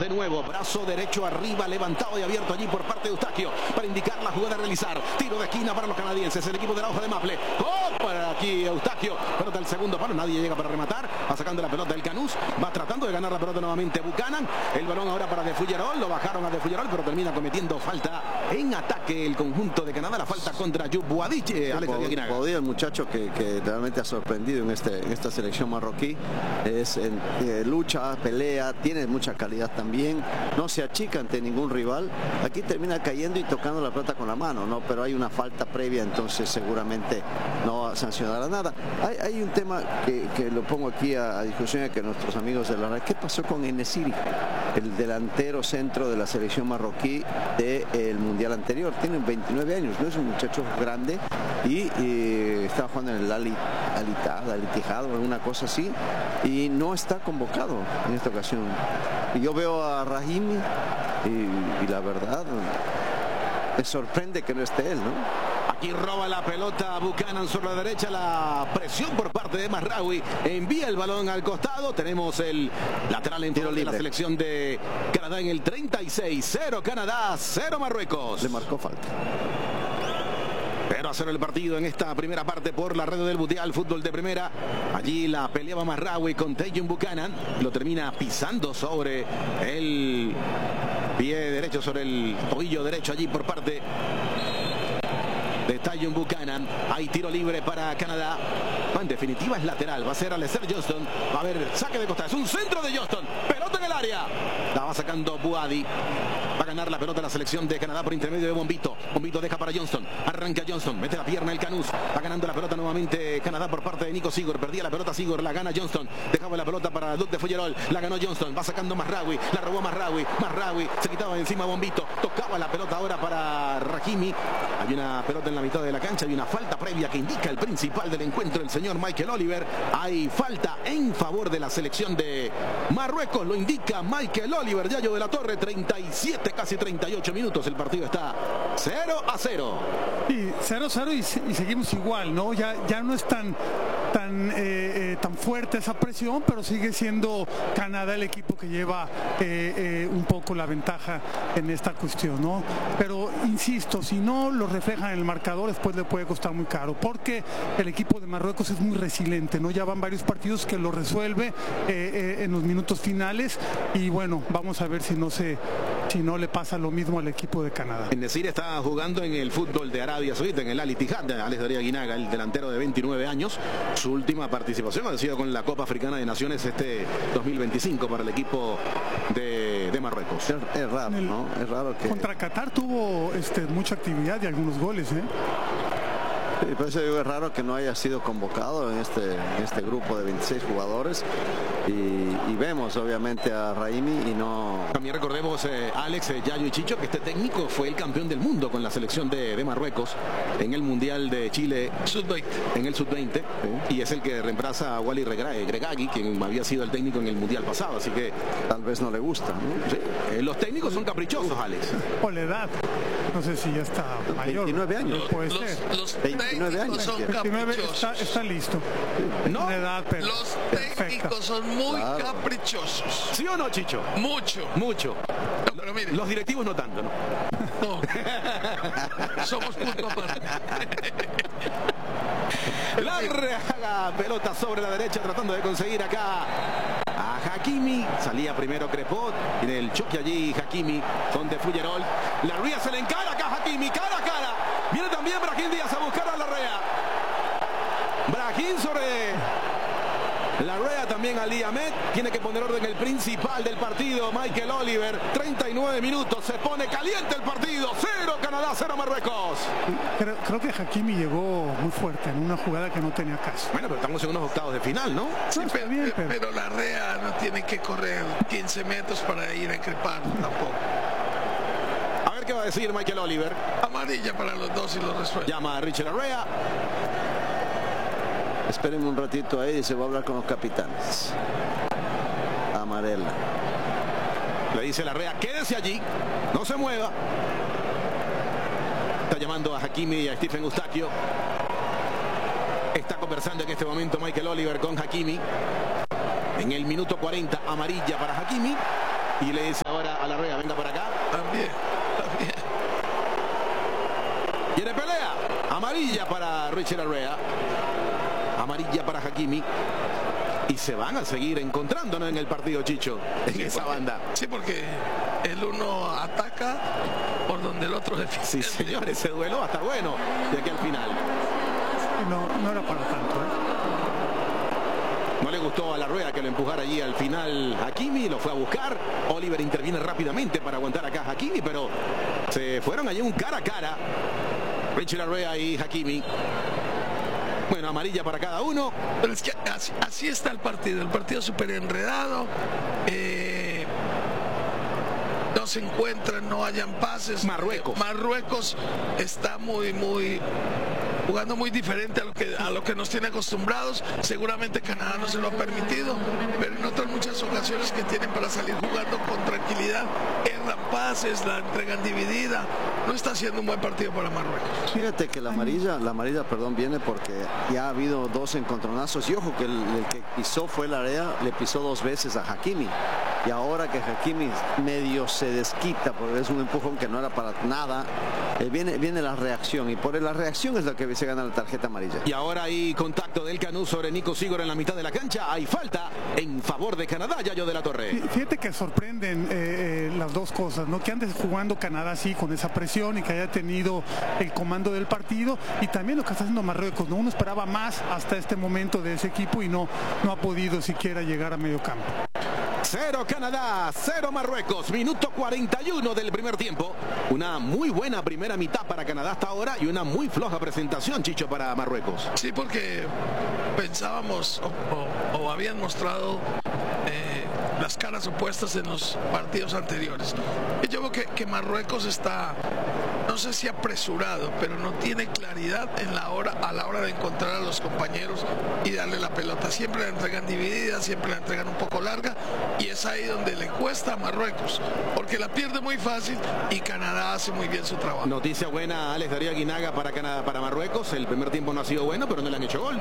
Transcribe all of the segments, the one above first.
de nuevo. Brazo derecho arriba, levantado y abierto allí por parte de Eustaquio para indicar la jugada a realizar. Tiro de esquina para los canadienses. El equipo de la hoja de Maple. ¡Oh! Para aquí Eustaquio. Pelota al segundo palo. Nadie llega para rematar. Va sacando la pelota el Canús. Va tratando de ganar la pelota nuevamente Buchanan. El balón ahora para De Fuggerol. Lo bajaron a De Fuggerol, pero termina cometiendo falta en ataque el conjunto de Canadá. La falta contra Yub Boadich. Alex Aguinaga. El muchacho que realmente ha sorprendido en esta selección marroquí. Es lucha, pelea, tiene mucha calidad también. No se achica ante ningún rival. Aquí termina cayendo y tocando la pelota con la mano, ¿no? Pero hay una falta previa, entonces seguramente no sancionará nada. Hay un tema que lo pongo aquí a discusión, que nuestros amigos de la red. ¿Qué pasó con Enesiri, el delantero centro de la selección marroquí del mundial anterior? Tiene 29 años, no es un muchacho grande y estaba jugando en el Al-Ittihad o alguna cosa así, y no está convocado en esta ocasión. Y yo veo a Rahimi y la verdad me sorprende que no esté él, ¿no? Aquí roba la pelota Buchanan sobre la derecha. La presión por parte de Mazraoui. Envía el balón al costado. Tenemos el lateral en favor de la selección de Canadá en el 36. 0 Canadá, 0 Marruecos. Le marcó falta. 0-0 el partido en esta primera parte por la red del Mundial Fútbol de Primera. Allí la peleaba Mazraoui con Tajon Buchanan. Lo termina pisando sobre el pie derecho, sobre el tobillo derecho allí por parte de Tajon Buchanan. Hay tiro libre para Canadá. En definitiva es lateral. Va a ser Alexer Johnston. Va a haber saque de costa. Es un centro de Johnston. Pelota en el área. La va sacando Boadi. Va a ganar la pelota la selección de Canadá por intermedio de Bombito. Bombito deja para Johnston. Arranca Johnston. Mete la pierna el Canús. Va ganando la pelota nuevamente Canadá por parte de Nico Sigor. Perdía la pelota Sigor. La gana Johnston. Dejaba la pelota para Duc de Fuggerol. La ganó Johnston. Va sacando Mazraoui. La robó Mazraoui. Mazraoui se quitaba encima Bombito. Tocaba la pelota ahora para Rahimi. Hay una pelota en la mitad de la cancha. Hay una falta previa que indica el principal del encuentro, el señor Michael Oliver. Hay falta en favor de la selección de Marruecos. Lo indica Michael Oliver. Yayo de la Torre. 37, casi 38 minutos. El partido está 0-0. Y 0-0 y seguimos igual, ¿no? Ya no es tan fuerte esa presión, pero sigue siendo Canadá el equipo que lleva un poco la ventaja en esta cuestión, ¿no? Pero insisto, si no lo reflejan en el marcador, después le puede costar muy caro, porque el equipo de Marruecos es muy resiliente, ¿no? Ya van varios partidos que lo resuelve en los minutos finales, y bueno, vamos a ver si no le pasa lo mismo al equipo de Canadá. Enesiri está jugando en el fútbol de Arabia Saudita, en el Al-Ittihad. Alex Aguinaga, el delantero de 29 años. Su última participación ha sido con la Copa Africana de Naciones 2025 para el equipo de Marruecos. Es raro, ¿no? Es raro que... Contra Qatar tuvo mucha actividad y algunos goles, ¿eh? Sí, por eso digo, es raro que no haya sido convocado en este grupo de 26 jugadores. Y vemos obviamente a Rahimi y no... También recordemos, Alex, Yayo y Chicho, que este técnico fue el campeón del mundo con la selección de Marruecos en el Mundial de Chile en el Sub-20, y es el que reemplaza a Wally Regragui, quien había sido el técnico en el Mundial pasado, así que tal vez no le gusta, ¿no? Sí. Los técnicos son caprichosos, Alex. O la edad. No sé si ya está mayor. 29 años. Puede ser. Los 29 años. son 29 caprichosos. está listo. No. Una edad Los técnicos son muy caprichosos. ¿Sí o no, Chicho? Mucho. No, pero mire, los directivos no tanto, ¿no? No. Somos punto aparte. Larga pelota sobre la derecha, tratando de conseguir acá a Hakimi. Salía primero Crepot. Tiene el choque allí Hakimi con De Fuggerol. Larrea se le encara acá a Hakimi, cara a cara. Viene también Brahim Díaz a buscar a Larrea. Brahim sobre Larrea, también Ali Ahmed. Tiene que poner orden el principal del partido, Michael Oliver. 39 minutos, se pone caliente el partido. 0 Canadá, 0 Marruecos. Creo que Hakimi llegó muy fuerte en una jugada que no tenía caso. Bueno, pero estamos en unos octavos de final, ¿no? Sí, pero Larrea no tiene que correr 15 metros para ir a encrepar tampoco. A ver qué va a decir Michael Oliver. Amarilla para los dos y lo resuelve. Llama a Richard Larrea. Espérenme un ratito ahí y se va a hablar con los capitanes. Amarela. Le dice Larrea, quédese allí, no se mueva. Está llamando a Hakimi y a Stephen Eustaquio. Está conversando en este momento Michael Oliver con Hakimi. En el minuto 40, amarilla para Hakimi. Y le dice ahora a Larrea, venga para acá. También. Quiere pelea. Amarilla para Richie Larrea. Amarilla para Hakimi. Y se van a seguir encontrando, ¿no?, en el partido, Chicho, en esa banda. Sí, porque el uno ataca por donde el otro defiende. Sí, señor, ese duelo va a estar bueno de aquí al final. No era para tanto, No le gustó a Larrea que lo empujara allí al final Hakimi, lo fue a buscar. Oliver interviene rápidamente para aguantar acá a Hakimi, pero se fueron allí un cara a cara. Richie Larrea y Hakimi. Bueno, amarilla para cada uno. Pero es que así está el partido súper enredado. No se encuentran, no hayan pases. Marruecos está jugando muy diferente a lo que nos tiene acostumbrados. Seguramente Canadá no se lo ha permitido, pero en otras muchas ocasiones que tienen para salir jugando con tranquilidad, erran pases, la entregan dividida. No está siendo un buen partido para Marruecos. Fíjate que la amarilla, viene porque ya ha habido 2 encontronazos, y ojo que el que pisó fue Larrea, le pisó 2 veces a Hakimi, y ahora que Hakimi medio se desquita porque es un empujón que no era para nada, viene la reacción, y por la reacción es la que se gana la tarjeta amarilla. Y ahora hay contacto del Canú sobre Nico Sigor en la mitad de la cancha. Hay falta en favor de Canadá, Yayo de la Torre. Fíjate que sorprenden las dos cosas, ¿no? Que andes jugando Canadá así con esa presión y que haya tenido el comando del partido, y también lo que está haciendo Marruecos, ¿no? Uno esperaba más hasta este momento de ese equipo y no ha podido siquiera llegar a medio campo. 0 Canadá, 0 Marruecos, minuto 41 del primer tiempo. Una muy buena primera mitad para Canadá hasta ahora y una muy floja presentación, Chicho, para Marruecos. Sí, porque pensábamos o habían mostrado las caras opuestas en los partidos anteriores. Y yo creo que Marruecos está, no sé si apresurado, pero no tiene claridad a la hora de encontrar a los compañeros y darle la pelota. Siempre la entregan dividida, siempre la entregan un poco larga, y es ahí donde le cuesta a Marruecos, porque la pierde muy fácil y Canadá hace muy bien su trabajo. Noticia buena, Alex Darío Aguinaga para Marruecos. El primer tiempo no ha sido bueno, pero no le han hecho gol.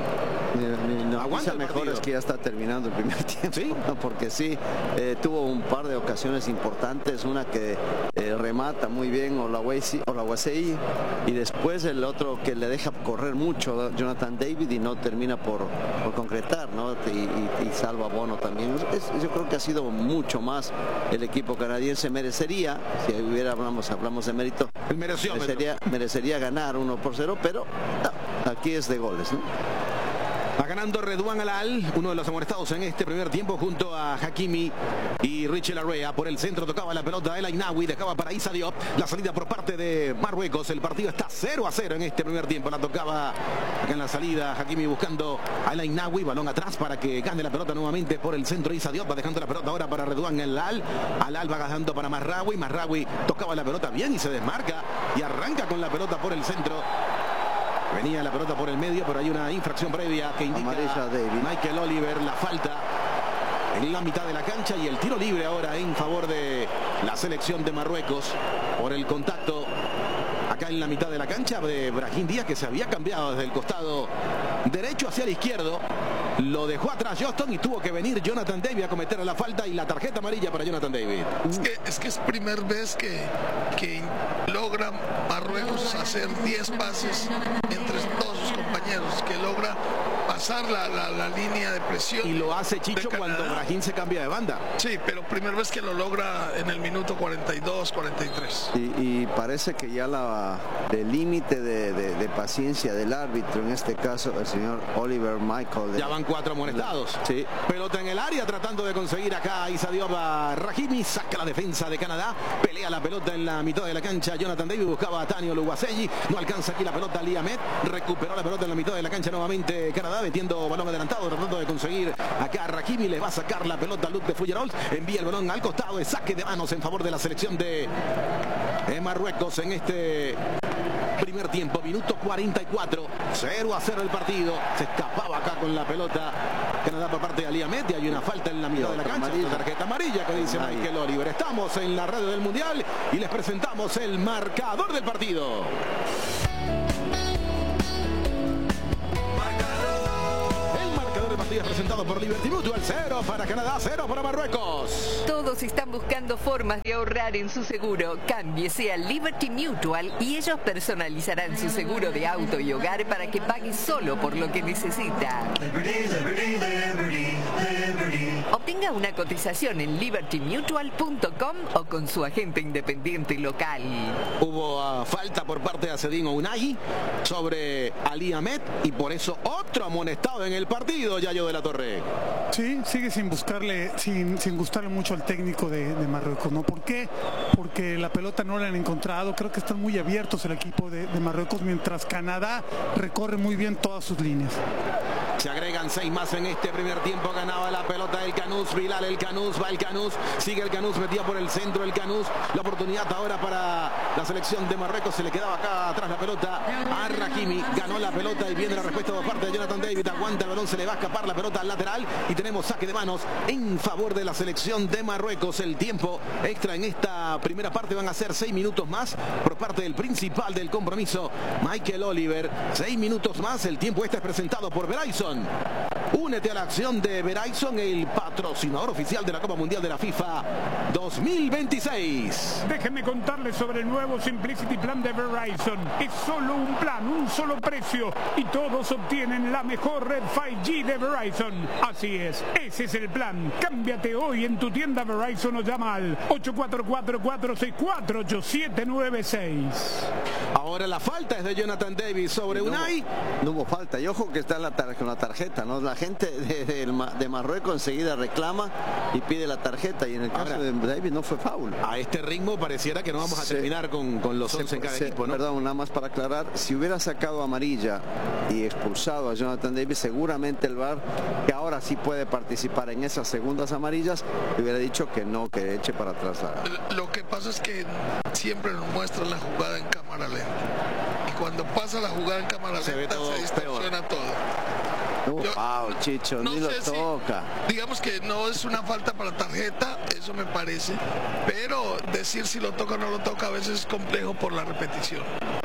Aguanta mejor, es que ya está terminando el primer tiempo. ¿Sí? Porque sí, tuvo un par de ocasiones importantes, una que remata muy bien Olawasei, y después el otro que le deja correr mucho Jonathan David y no termina por concretar, ¿no? Y salva Bono también. Yo creo que ha sido mucho más el equipo canadiense. Merecería, si hablamos de mérito, merecería ganar 1-0, pero aquí es de goles, ¿no? Va ganando Redouane Alal, uno de los amonestados en este primer tiempo, junto a Hakimi y Richie Larrea. Por el centro tocaba la pelota El Ainaoui, dejaba para Issa Diop. La salida por parte de Marruecos. El partido está 0-0 en este primer tiempo. La tocaba acá en la salida Hakimi buscando a El Ainaoui. Balón atrás para que gane la pelota nuevamente por el centro. Issa Diop va dejando la pelota ahora para Redouane Alal. Alal va ganando para Mazraoui. Mazraoui tocaba la pelota bien y se desmarca y arranca con la pelota por el centro. Venía la pelota por el medio, pero hay una infracción previa que indica a Michael Oliver la falta en la mitad de la cancha, y el tiro libre ahora en favor de la selección de Marruecos por el contacto acá en la mitad de la cancha de Brahim Díaz, que se había cambiado desde el costado derecho hacia el izquierdo. Lo dejó atrás Johnston y tuvo que venir Jonathan David a cometer la falta, y la tarjeta amarilla para Jonathan David. Es que es primera vez que logra Marruecos hacer 10 pases entre todos sus compañeros, que logra pasar la línea de presión. Y lo hace, Chicho, cuando Brahim se cambia de banda. Sí, pero primera vez que lo logra en el minuto 42, 43. Y parece que ya el límite de paciencia del árbitro, en este caso el señor Oliver Michael. Ya van 4 amonestados. Sí. Pelota en el área tratando de conseguir acá Issa Diop a Rahimi. Saca la defensa de Canadá. Pelea la pelota en la mitad de la cancha. Jonathan David buscaba a Tani Oluwaseyi. No alcanza aquí la pelota Ali Ahmed. Recuperó la pelota en la mitad de la cancha nuevamente Canadá, metiendo balón adelantado, tratando de conseguir acá a Rahimi. Le va a sacar la pelota a Luc de Fouillarol. Envía el balón al costado. De saque de manos en favor de la selección de Marruecos en este primer tiempo. Minuto 44. 0-0 el partido. Se escapaba acá con la pelota Canadá por parte de Ali Ahmed, y hay una falta en la mitad de la cancha. Tarjeta amarilla que dice Michael Oliver. Estamos en la radio del Mundial y les presentamos el marcador del partido. partido es presentado por Liberty Mutual. 0 para Canadá, 0 para Marruecos. Todos están buscando formas de ahorrar en su seguro. Cámbiese a Liberty Mutual y ellos personalizarán su seguro de auto y hogar para que pague solo por lo que necesita. Obtenga una cotización en libertymutual.com o con su agente independiente local. Hubo falta por parte de Azzedine Ounahi sobre Ali Ahmed y por eso otro amonestado en el partido, Yayo de la Torre. Sí, sigue sin gustarle mucho al técnico de Marruecos, ¿no? ¿Por qué? Porque la pelota no la han encontrado. Creo que están muy abiertos el equipo de Marruecos, mientras Canadá recorre muy bien todas sus líneas. Se agregan 6 más en este primer tiempo. Ganaba la pelota el Canús, Bilal el Canús, va el Canús, sigue el Canús, metía por el centro el Canús. La oportunidad ahora para la selección de Marruecos. Se le quedaba acá atrás la pelota a Rahimi. Ganó la pelota y viene la respuesta por parte de Jonathan David. Aguanta el balón, se le va a escapar la pelota al lateral y tenemos saque de manos en favor de la selección de Marruecos. El tiempo extra en esta primera parte van a ser 6 minutos más por parte del principal del compromiso, Michael Oliver. 6 minutos más. El tiempo extra es presentado por Verizon. Únete a la acción de Verizon, el patrocinador oficial de la Copa Mundial de la FIFA 2026. Déjenme contarles sobre el nuevo Simplicity Plan de Verizon. Es solo un plan, un solo precio y todos obtienen la mejor red 5G de Verizon. Así es, ese es el plan. Cámbiate hoy en tu tienda Verizon o llama al 844-464-8796. Ahora la falta es de Jonathan Davis sobre Unai. No hubo falta y ojo que está con la tarjeta, ¿no? La gente de Marruecos enseguida reclama y pide la tarjeta y en el caso de David no fue foul. A este ritmo pareciera que no vamos a terminar con los 11 en cada equipo, ¿no? Perdón, nada más para aclarar, si hubiera sacado amarilla y expulsado a Jonathan Davis, seguramente el VAR, que ahora sí puede participar en esas segundas amarillas, le hubiera dicho que no, que eche para atrás. Lo que pasa es que siempre nos muestran la jugada en cámara lenta y cuando pasa la jugada en cámara lenta se distorsiona todo. Foul, Chicho, ni lo toca. Digamos que no es una falta para tarjeta, eso me parece, pero decir si lo toca o no lo toca a veces es complejo por la repetición.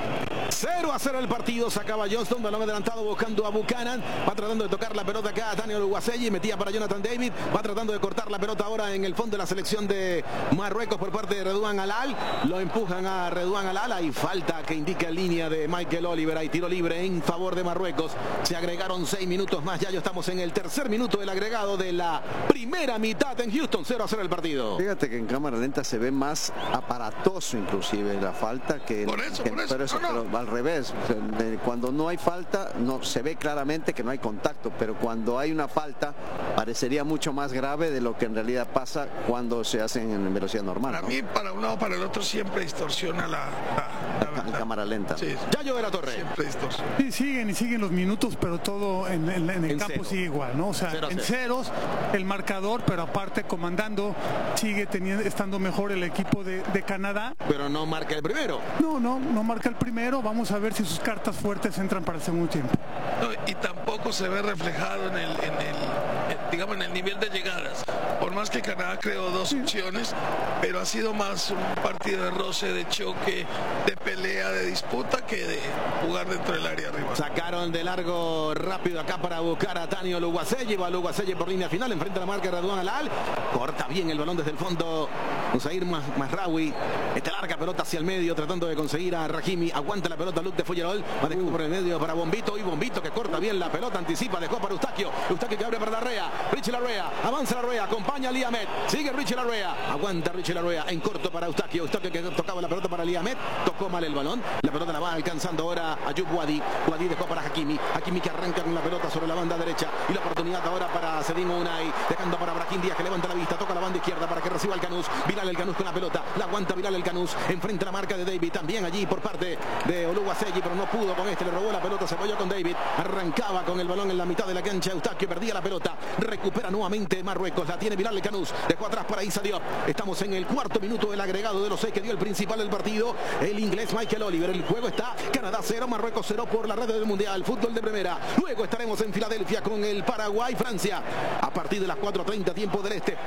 0-0 el partido, sacaba Johnston, balón adelantado buscando a Buchanan, va tratando de tocar la pelota acá a Daniel Uwaselli, metía para Jonathan David, va tratando de cortar la pelota ahora en el fondo de la selección de Marruecos por parte de Redouane Alal, lo empujan a Redouane Alal, hay falta que indica línea de Michael Oliver, hay tiro libre en favor de Marruecos, se agregaron 6 minutos más, ya estamos en el tercer minuto del agregado de la primera mitad en Houston, 0-0 el partido. Fíjate que en cámara lenta se ve más aparatoso inclusive la falta que... Por eso. Pero al revés, cuando no hay falta no se ve claramente que no hay contacto, pero cuando hay una falta parecería mucho más grave de lo que en realidad pasa cuando se hacen en velocidad normal. Para mí, para un lado o para el otro siempre distorsiona la cámara lenta. Sí. Yayo de la Torre. Siempre distorsiona. Sí, siguen los minutos, pero todo en el campo cero. Sigue igual, ¿no? O sea, 0-0. En ceros el marcador, pero aparte comandando sigue estando mejor el equipo de Canadá. Pero no marca el primero. No marca el primero. Vamos a ver si sus cartas fuertes entran para el segundo tiempo. No, y tampoco se ve reflejado en el nivel de llegadas. Por más que Canadá creó 2 opciones, pero ha sido más un partido de roce, de choque, de pelea, de disputa que de jugar dentro del área arriba. Sacaron de largo rápido acá para buscar a Daniel Uwaselli, va Uwaselli por línea final, enfrente a la marca de Redouane Alal, corta bien el balón desde el fondo Nusair Mazraoui, esta larga pelota hacia el medio tratando de conseguir a Rahimi, aguanta la pelota Luc de Fouillarol, va de por el medio para Bombito, y Bombito que corta bien la pelota, anticipa, dejó para Eustaquio que abre para Larrea, Richie Larrea, avanza Larrea, acompaña a Ali Ahmed, sigue Richie Larrea, aguanta Richie Larrea en corto para Eustaquio que tocaba la pelota para Ali Ahmed, tocó mal el balón, la pelota la va alcanzando ahora Ayoub Wadi dejó para Hakimi que arranca con la pelota sobre la banda derecha y la oportunidad ahora para Azzedine Ounahi, dejando para Brahim Díaz que levanta la vista, toca la banda izquierda para que reciba el Canús, Bilal el Canús con la pelota, la aguanta Bilal el Canús, enfrente a la marca de David, también allí por parte de Oluwaseyi, pero no pudo con le robó la pelota, se apoyó con David, arrancaba con el balón en la mitad de la cancha, Eustaquio perdía la pelota, recupera nuevamente Marruecos, la tiene Bilal el Canús, dejó atrás para Issa Diop, estamos en el cuarto minuto del agregado de los 6 que dio el principal del partido, el inglés Michael Oliver, el juego está Canadá 0, Marruecos 0 por la red del Mundial, fútbol de primera, luego estaremos en Filadelfia con el Paraguay-Francia, a partir de las 4:30 tiempo del este,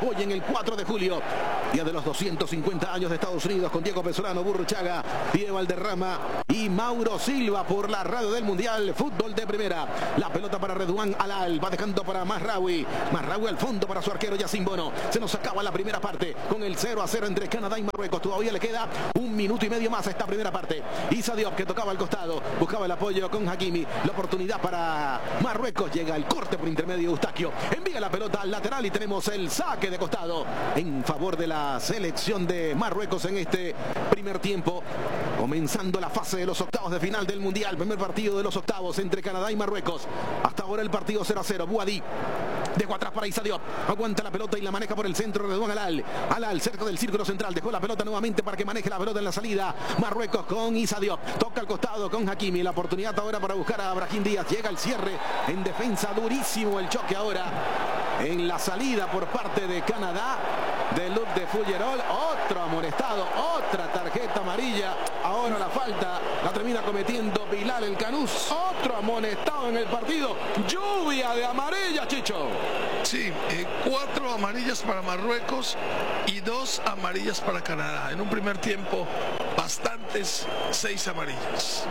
hoy en el 4 de julio, día de los 250 años de Estados Unidos, con Diego Pesolano, Burruchaga, Diego Valderrama y Mauro Silva por la radio del Mundial Fútbol de Primera. La pelota para Redouane Alal, va dejando para Mazraoui al fondo para su arquero Yacine Bono. Se nos acaba la primera parte con el 0-0 entre Canadá y Marruecos. Todavía le queda 1 minuto y medio más a esta primera parte. Issa Diop, que tocaba al costado, buscaba el apoyo con Hakimi. La oportunidad para Marruecos, llega el corte por intermedio de Eustaquio, envía la pelota al lateral y tenemos el saque de costado en favor de la selección de Marruecos en este primer tiempo, comenzando la fase de los octavos de final del Mundial. Primer partido de los octavos entre Canadá y Marruecos. Hasta ahora el partido 0-0. Buadí dejó atrás para Issa Diop, aguanta la pelota y la maneja por el centro. Redouane Alal cerca del círculo central, dejó la pelota nuevamente para que maneje la pelota en la salida. Marruecos con Issa Diop, toca al costado con Hakimi, la oportunidad ahora para buscar a Brahim Díaz. Llega el cierre en defensa, durísimo el choque ahora en la salida por parte de Canadá de Luc de Fougerolles. Otro amonestado, otra tarjeta amarilla. Ahora la falta la termina cometiendo Bilal El Canous. Otro amonestado en el partido. Lluvia de amarillas, Chicho. Sí, 4 amarillas para Marruecos y 2 amarillas para Canadá. En un primer tiempo, bastantes 6 amarillas.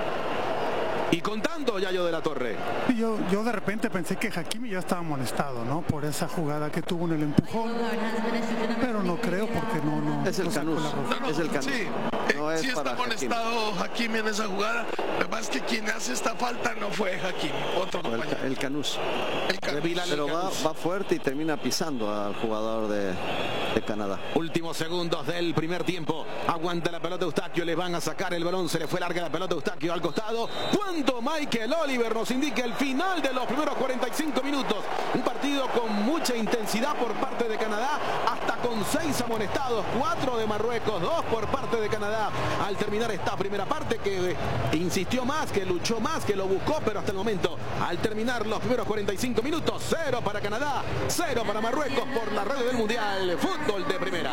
Y contando, Yayo de la Torre. Yo de repente pensé que Hakimi ya estaba molestado, ¿no? Por esa jugada que tuvo en el empujón. Pero no creo, porque no es el Canous. Es el Canous. Sí, no es sí está molestado Hakimi en esa jugada. Lo que pasa es que quien hace esta falta no fue Hakimi, otro compañero. El Canous. Pero va fuerte y termina pisando al jugador de Canadá. Últimos segundos del primer tiempo. Aguanta la pelota Eustaquio, le van a sacar el balón, se le fue larga la pelota Eustaquio al costado. Cuando Michael Oliver nos indica el final de los primeros 45 minutos. Un partido con mucha intensidad por parte de Canadá, hasta con 6 amonestados, 4 de Marruecos, 2 por parte de Canadá. Al terminar esta primera parte, que insistió más, que luchó más, que lo buscó, pero hasta el momento, al terminar los primeros 45 minutos, 0 para Canadá, 0 para Marruecos por la radio del Mundial Fútbol de Primera.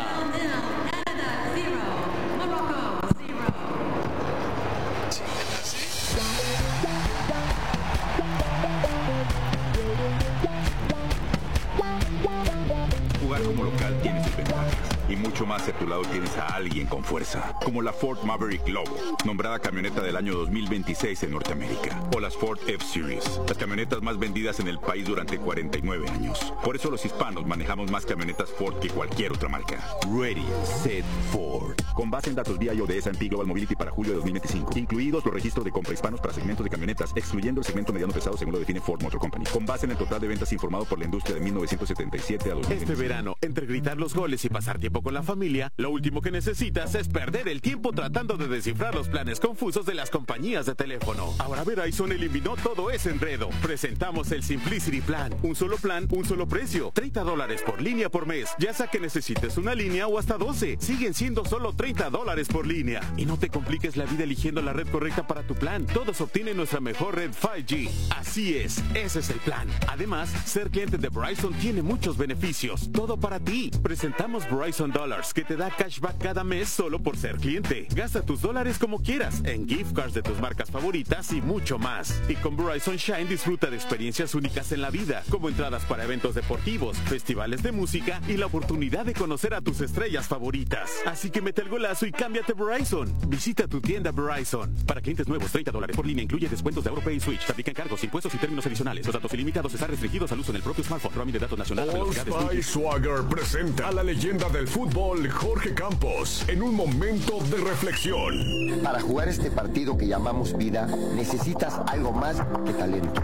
Jugar como local tiene sus ventajas. Y mucho más si a tu lado tienes a alguien con fuerza, como la Ford Maverick Lobo, nombrada camioneta del año 2026 en Norteamérica, o las Ford F-Series, las camionetas más vendidas en el país durante 49 años. Por eso los hispanos manejamos más camionetas Ford que cualquier otra marca. Ready, Set, Ford. Con base en datos VIO de S&P Global Mobility para julio de 2025, incluidos los registros de compra hispanos para segmentos de camionetas, excluyendo el segmento mediano pesado según lo define Ford Motor Company. Con base en el total de ventas informado por la industria de 1977 a 2025. Este verano, entre gritar los goles y pasar tiempo con la familia, lo último que necesitas es perder el tiempo tratando de descifrar los planes confusos de las compañías de teléfono. Ahora Verizon eliminó todo ese enredo. Presentamos el Simplicity Plan. Un solo plan, un solo precio. $30 por línea por mes. Ya sea que necesites una línea o hasta 12. Siguen siendo solo $30 por línea. Y no te compliques la vida eligiendo la red correcta para tu plan. Todos obtienen nuestra mejor red 5G. Así es, ese es el plan. Además, ser cliente de Verizon tiene muchos beneficios. Todo para ti. Presentamos Verizon Dollars, que te da cashback cada mes solo por ser cliente. Gasta tus dólares como quieras, en gift cards de tus marcas favoritas y mucho más. Y con Verizon Shine disfruta de experiencias únicas en la vida, como entradas para eventos deportivos, festivales de música y la oportunidad de conocer a tus estrellas favoritas. Así que mete el golazo y cámbiate a Verizon. Visita tu tienda Verizon. Para clientes nuevos, $30 por línea incluye descuentos de AuroPay y Switch. Se aplican cargos, impuestos y términos adicionales. Los datos ilimitados están restringidos al uso en el propio smartphone. Roaming de datos nacional. Old Spice Swagger presenta a la leyenda del fútbol Jorge Campos en un momento de reflexión. Para jugar este partido que llamamos vida, necesitas algo más que talento.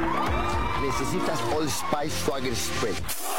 Necesitas Old Spice Swagger Spray.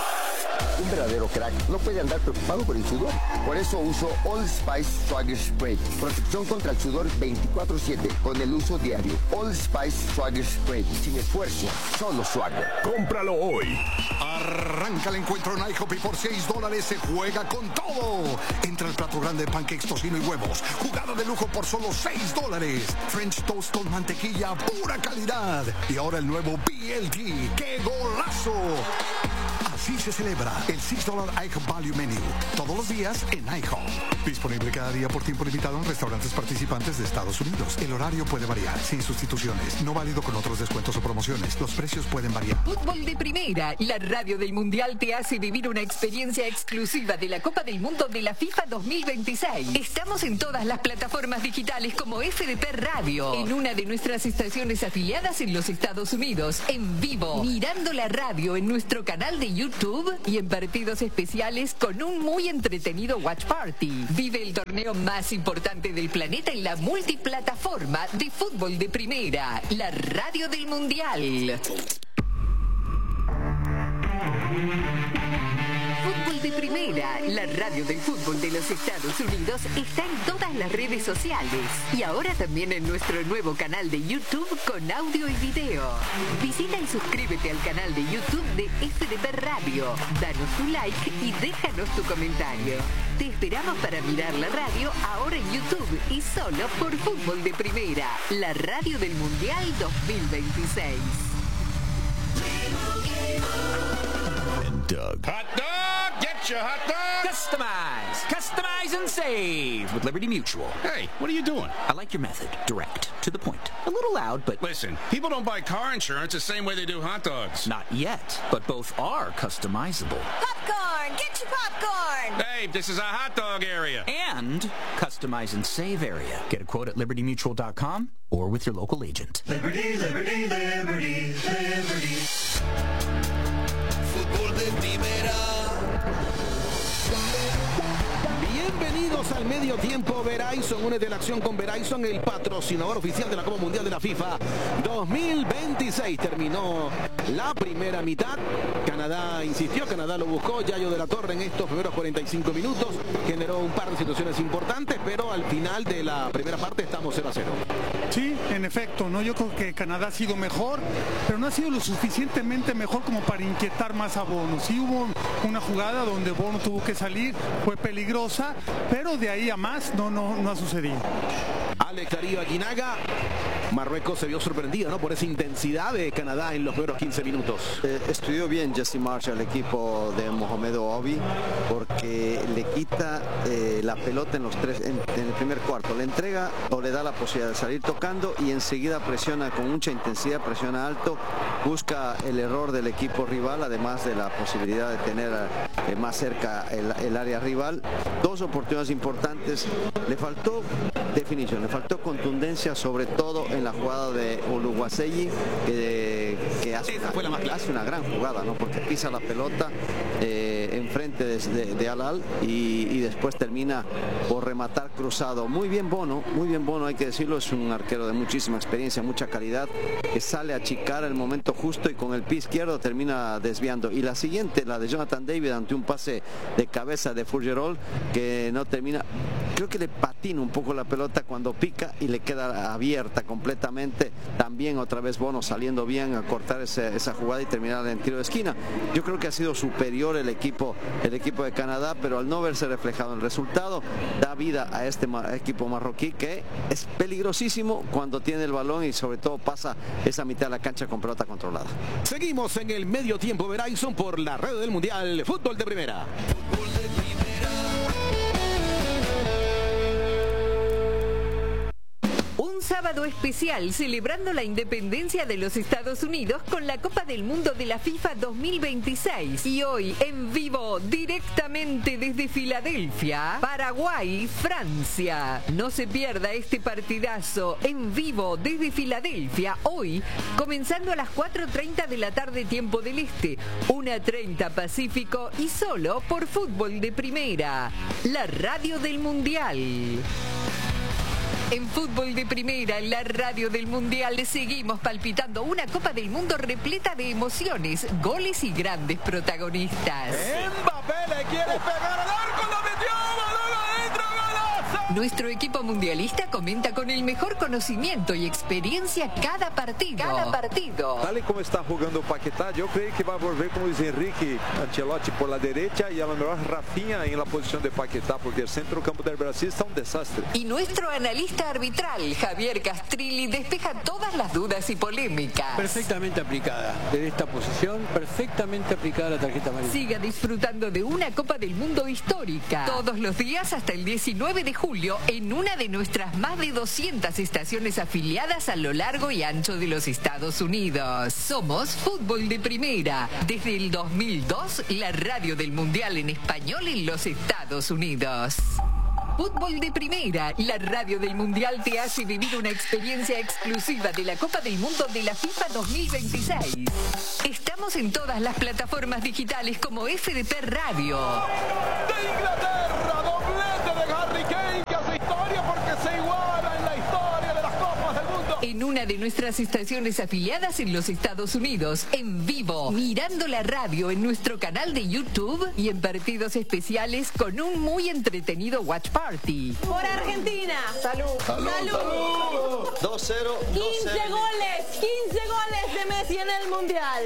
Un verdadero crack no puede andar preocupado por el sudor. Por eso uso Old Spice Swagger Spray. Protección contra el sudor 24/7 con el uso diario. Old Spice Swagger Spray. Sin esfuerzo, solo Swagger. Cómpralo hoy. Arranca el encuentro en IHOP y por $6 se juega con todo. Entra el plato grande de pancakes, tocino y huevos. Jugada de lujo por solo $6. French toast con mantequilla, pura calidad. Y ahora el nuevo BLT. ¡Qué golazo! Así se celebra el $6 IHOP Value Menu. Todos los días en IHOP. Disponible cada día por tiempo limitado en restaurantes participantes de Estados Unidos. El horario puede variar, sin sustituciones. No válido con otros descuentos o promociones. Los precios pueden variar. Fútbol de Primera. La radio del Mundial te hace vivir una experiencia exclusiva de la Copa del Mundo de la FIFA 2026. Estamos en todas las plataformas digitales como FDP Radio, en una de nuestras estaciones afiliadas en los Estados Unidos, en vivo, mirando la radio en nuestro canal de YouTube y en partidos especiales con un muy entretenido Watch Party. Vive el torneo más importante del planeta en la multiplataforma de Fútbol de Primera, la radio del Mundial. Fútbol de Primera, la radio del fútbol de los Estados Unidos, está en todas las redes sociales y ahora también en nuestro nuevo canal de YouTube con audio y video. Visita y suscríbete al canal de YouTube de FDP Radio, danos tu like y déjanos tu comentario. Te esperamos para mirar la radio ahora en YouTube y solo por Fútbol de Primera, la radio del Mundial 2026. Doug. Hot dog! Get your hot dog! Customize and save with Liberty Mutual. Hey, what are you doing? I like your method. Direct. To the point. A little loud, but... Listen, people don't buy car insurance the same way they do hot dogs. Not yet, but both are customizable. Popcorn! Get your popcorn! Hey, this is a hot dog area. And customize and save area. Get a quote at libertymutual.com or with your local agent. Liberty, liberty, liberty, liberty. Fútbol de Primera. Bienvenidos al medio tiempo Verizon. Únete a la acción con Verizon, el patrocinador oficial de la Copa Mundial de la FIFA 2026. Terminó la primera mitad. Canadá insistió, Canadá lo buscó. Yayo de la Torre en estos primeros 45 minutos generó un par de situaciones importantes, pero al final de la primera parte estamos 0-0. Sí, en efecto, ¿no? Yo creo que Canadá ha sido mejor, pero no ha sido lo suficientemente mejor como para inquietar más a Bono. Sí hubo una jugada donde Bono tuvo que salir, fue peligrosa, pero de ahí a más no ha sucedido. Alex Darío Aguinaga. Marruecos se vio sorprendido, ¿no?, por esa intensidad de Canadá en los primeros 15 minutos. Estudió bien Jesse Marsh al equipo de Mohamed Obi porque le quita la pelota en el primer cuarto. Le entrega o le da la posibilidad de salir tocando y enseguida presiona con mucha intensidad, presiona alto, busca el error del equipo rival, además de la posibilidad de tener más cerca el área rival. Dos oportunidades importantes. Le faltó definición, le faltó contundencia, sobre todo en la jugada de Oluwaseyi, que hace una gran jugada, ¿no?, porque pisa la pelota enfrente de Al-Ahly y después termina por rematar cruzado. Muy bien Bono, hay que decirlo, es un arquero de muchísima experiencia, mucha calidad, que sale a achicar el momento justo y con el pie izquierdo termina desviando. Y la siguiente, la de Jonathan David, ante un pase de cabeza de Fourgerol que no termina, creo que le patina un poco la pelota cuando pica y le queda abierta completamente. También otra vez Bono saliendo bien a cortar esa jugada y terminar en tiro de esquina. Yo creo que ha sido superior el equipo de Canadá, pero al no verse reflejado en el resultado, da vida a este equipo marroquí, que es peligrosísimo cuando tiene el balón y sobre todo pasa esa mitad de la cancha con pelota controlada. Seguimos en el medio tiempo Verizon por la red del Mundial Fútbol de Primera. Fútbol de Primera. Un sábado especial celebrando la independencia de los Estados Unidos con la Copa del Mundo de la FIFA 2026. Y hoy en vivo, directamente desde Filadelfia, Paraguay, Francia. No se pierda este partidazo en vivo desde Filadelfia, hoy, comenzando a las 4:30 de la tarde tiempo del Este, 1:30 Pacífico y solo por Fútbol de Primera, la radio del Mundial. En Fútbol de Primera, en la radio del Mundial, seguimos palpitando una Copa del Mundo repleta de emociones, goles y grandes protagonistas. Mbappé le quiere pegar al arco, lo metió, balón adentro, golazo. Nuestro equipo mundialista comenta con el mejor conocimiento y experiencia cada partido. Tal y como está jugando Paquetá, yo creo que va a volver con Luis Enrique Ancelotti por la derecha y a lo mejor Rafinha en la posición de Paquetá, porque el centro campo del Brasil está un desastre. Y nuestro analista arbitral, Javier Castrilli, despeja todas las dudas y polémicas. Perfectamente aplicada. Desde esta posición, perfectamente aplicada la tarjeta amarilla. Siga disfrutando de una Copa del Mundo histórica. Todos los días hasta el 19 de julio en una de nuestras más de 200 estaciones afiliadas a lo largo y ancho de los Estados Unidos. Somos Fútbol de Primera. Desde el 2002, la radio del Mundial en español en los Estados Unidos. Fútbol de Primera, la radio del Mundial te hace vivir una experiencia exclusiva de la Copa del Mundo de la FIFA 2026. Estamos en todas las plataformas digitales como FDP Radio. De Inglaterra, doblete de Harry Kane, que hace historia porque se iguala en la historia de las Copas del Mundo. En una de nuestras estaciones afiliadas en los Estados Unidos, en vivo, mirando la radio en nuestro canal de YouTube y en partidos especiales con un muy entretenido watch party. Por Argentina. Salud. 2-0. 15 goles de Messi en el Mundial.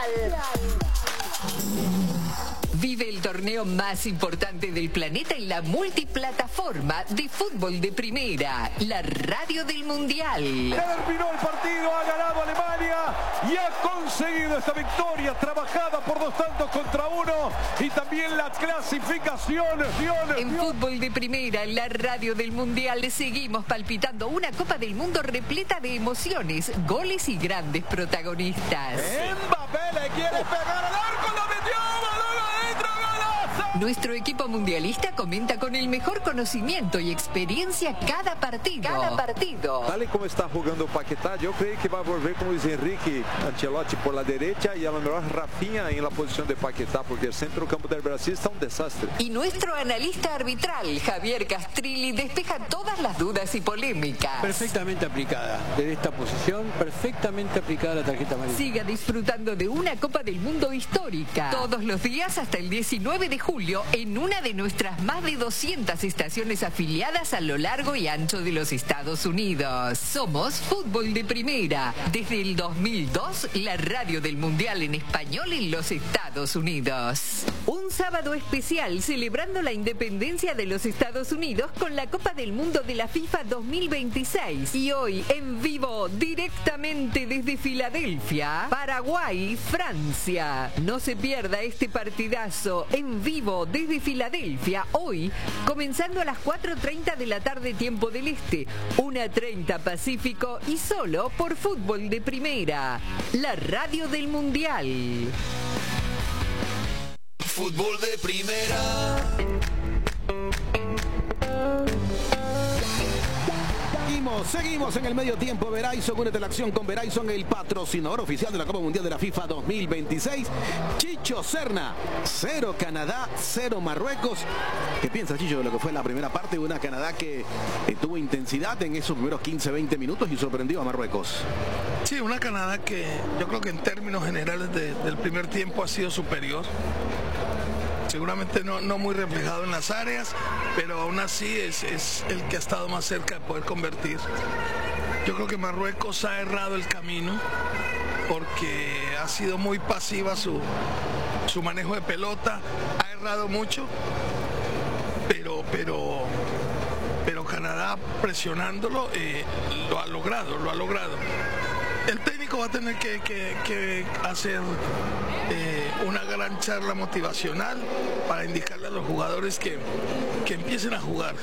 Vive el torneo más importante del planeta en la multiplataforma de Fútbol de Primera, la radio del Mundial. Terminó el partido, ha ganado Alemania y ha conseguido esta victoria trabajada por 2-1 y también la clasificación. En Fútbol de Primera, la radio del Mundial, seguimos palpitando una Copa del Mundo repleta de emociones, goles y grandes protagonistas. Mbappé le quiere pegar al arco, lo metió, balón adentro, golazo. Nuestro equipo mundialista comenta con el mejor conocimiento y experiencia cada partido. Tal y como está jugando Paquetá, yo creo que va a volver con Luis Enrique Ancelotti por la derecha y a lo mejor Rafinha en la posición de Paquetá, porque el centro campo del Brasil está un desastre. Y nuestro analista arbitral, Javier Castrilli, despeja todas las dudas y polémicas. Perfectamente aplicada. Desde esta posición, perfectamente aplicada la tarjeta amarilla. Siga disfrutando de una Copa del Mundo histórica. Todos los días hasta el 19 de julio en una de nuestras más de 200 estaciones afiliadas a lo largo y ancho de los Estados Unidos. Somos Fútbol de Primera. Desde el 2002, la radio del Mundial en español en los Estados Unidos. Un sábado especial celebrando la independencia de los Estados Unidos con la Copa del Mundo de la FIFA 2026. Y hoy en vivo, directamente desde Filadelfia, Paraguay, Francia. No se pierda este partidazo en vivo desde Filadelfia, hoy, comenzando a las 4:30 de la tarde tiempo del Este, 1:30 Pacífico y solo por Fútbol de Primera, la radio del Mundial. Fútbol de Primera. Seguimos en el medio tiempo. Verizon, únete a la acción con Verizon, el patrocinador oficial de la Copa Mundial de la FIFA 2026. Chicho Serna, 0 Canadá, 0 Marruecos. ¿Qué piensas, Chicho, de lo que fue la primera parte? Una Canadá que tuvo intensidad en esos primeros 15-20 minutos y sorprendió a Marruecos. Sí, una Canadá que yo creo que en términos generales del primer tiempo ha sido superior. Seguramente no muy reflejado en las áreas, pero aún así es el que ha estado más cerca de poder convertir. Yo creo que Marruecos ha errado el camino porque ha sido muy pasiva su manejo de pelota, ha errado mucho, pero Canadá presionándolo lo ha logrado. El técnico va a tener que hacer una gran charla motivacional para indicarle a los jugadores que empiecen a jugar,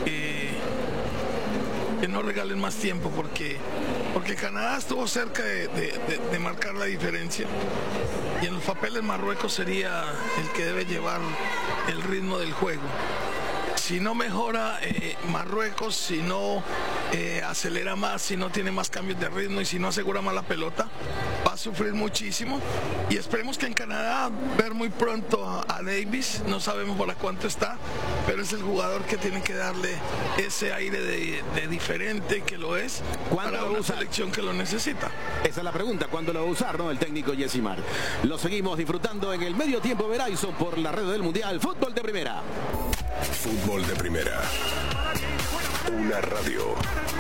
que no regalen más tiempo, porque Canadá estuvo cerca de marcar la diferencia y en los papeles Marruecos sería el que debe llevar el ritmo del juego. Si no mejora Marruecos, si no acelera más, si no tiene más cambios de ritmo y si no asegura más la pelota, va a sufrir muchísimo. Y esperemos que en Canadá ver muy pronto a Davis, no sabemos para cuánto está, pero es el jugador que tiene que darle ese aire de diferente que lo es para una selección que lo necesita. Esa es la pregunta, ¿cuándo lo va a usar, no? El técnico Yesimar. Lo seguimos disfrutando en el medio tiempo Verizon por la red del Mundial Fútbol de Primera. Fútbol de Primera. Una radio.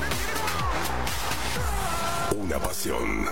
Una pasión.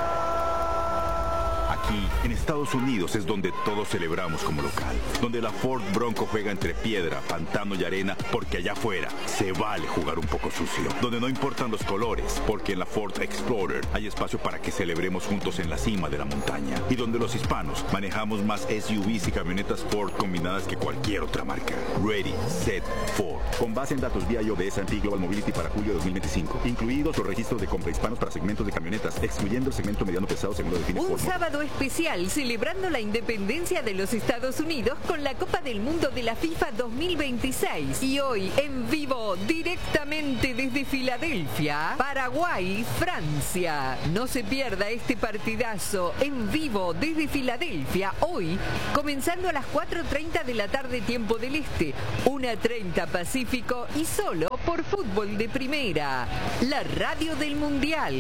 Aquí, en Estados Unidos, es donde todos celebramos como local. Donde la Ford Bronco juega entre piedra, pantano y arena, porque allá afuera se vale jugar un poco sucio. Donde no importan los colores, porque en la Ford Explorer hay espacio para que celebremos juntos en la cima de la montaña. Y donde los hispanos manejamos más SUVs y camionetas Ford combinadas que cualquier otra marca. Ready, Set, Ford. Con base en datos vía iOS and Global Mobility para julio de 2025. Incluidos los registros de compra hispanos para segmentos de camionetas, excluyendo el segmento mediano pesado según lo define Ford. Un sábado especial celebrando la independencia de los Estados Unidos con la Copa del Mundo de la FIFA 2026. Y hoy en vivo, directamente desde Filadelfia, Paraguay, Francia. No se pierda este partidazo en vivo desde Filadelfia, hoy, comenzando a las 4:30 de la tarde tiempo del Este, 1:30 Pacífico y solo por Fútbol de Primera, la radio del Mundial.